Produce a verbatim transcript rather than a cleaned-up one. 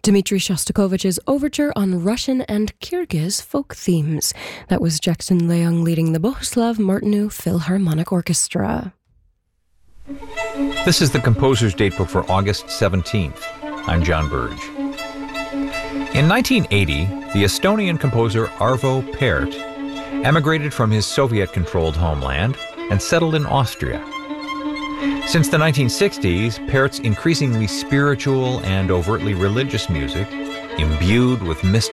Dmitri Shostakovich's overture on Russian and Kyrgyz folk themes. That was Jackson Leung leading the Bohuslav Martinu Philharmonic Orchestra. This is the Composer's Datebook for August seventeenth. I'm John Burge. In nineteen eighty, the Estonian composer Arvo Pärt emigrated from his Soviet-controlled homeland and settled in Austria. Since the nineteen sixties, Pärt's increasingly spiritual and overtly religious music, imbued with mystical